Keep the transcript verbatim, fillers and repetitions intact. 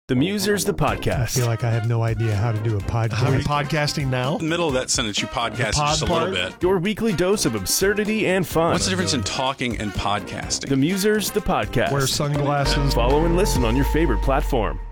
The Musers, the I podcast. feel like I have no idea how to do a podcast. How are you podcasting now? In the middle of that sentence, you podcast pod just a part? little bit. Your weekly dose of absurdity and fun. What's the difference in talking and podcasting? The Musers, the podcast. Wear sunglasses. Follow and listen on your favorite platform.